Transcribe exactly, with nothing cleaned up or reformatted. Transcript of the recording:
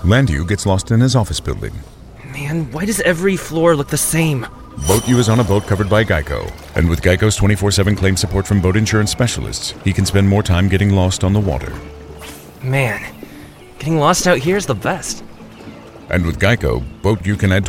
Landu gets lost in his office building. Man, why does every floor look the same? Boat U is on a boat covered by Geico, and with Geico's twenty-four seven claim support from boat insurance specialists, he can spend more time getting lost on the water. Man, getting lost out here is the best. And with Geico, Boat U can add